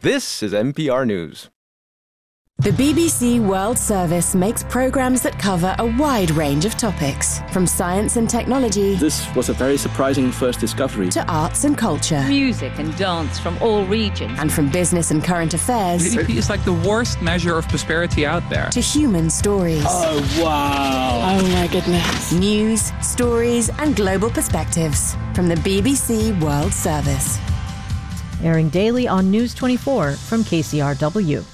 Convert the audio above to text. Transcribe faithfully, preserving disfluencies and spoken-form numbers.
This is N P R News. The B B C World Service makes programmes that cover a wide range of topics, from science and technology. This was a very surprising first discovery. To arts and culture. Music and dance from all regions. And from business and current affairs. G D P is like the worst measure of prosperity out there. To human stories. Oh, wow. Oh, my goodness. News, stories, and global perspectives from the B B C World Service. Airing daily on News twenty-four from K C R W.